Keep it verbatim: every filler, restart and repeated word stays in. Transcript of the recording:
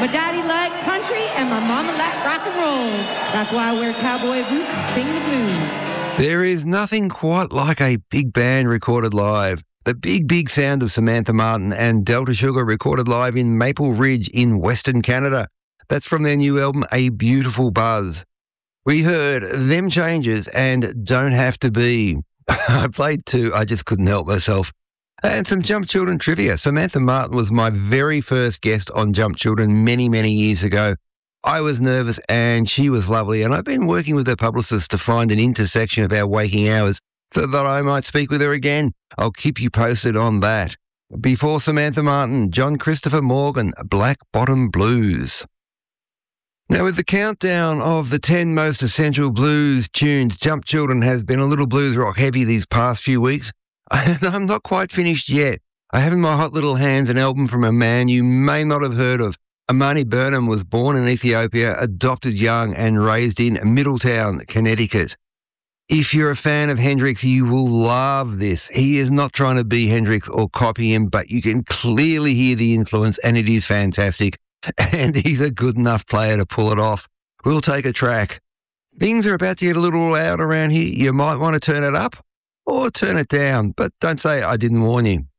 My daddy liked country and my mama liked rock and roll. That's why I wear cowboy boots and sing the blues. There is nothing quite like a big band recorded live. The big, big sound of Samantha Martin and Delta Sugar recorded live in Maple Ridge in Western Canada. That's from their new album, A Beautiful Buzz. We heard Them Changes and Don't Have to Be. I played two, I just couldn't help myself. And some Jump Children trivia. Samantha Martin was my very first guest on Jump Children many, many years ago. I was nervous and she was lovely, and I've been working with her publicist to find an intersection of our waking hours so that I might speak with her again. I'll keep you posted on that. Before Samantha Martin, John Christopher Morgan, Black Bottom Blues. Now, with the countdown of the ten most essential blues tunes, Jump Children has been a little blues rock heavy these past few weeks, and I'm not quite finished yet. I have in my hot little hands an album from a man you may not have heard of. Amani Burnham was born in Ethiopia, adopted young, and raised in Middletown, Connecticut. If you're a fan of Hendrix, you will love this. He is not trying to be Hendrix or copy him, but you can clearly hear the influence, and it is fantastic. And he's a good enough player to pull it off. We'll take a track. Things are about to get a little loud around here. You might want to turn it up or turn it down, but don't say I didn't warn you.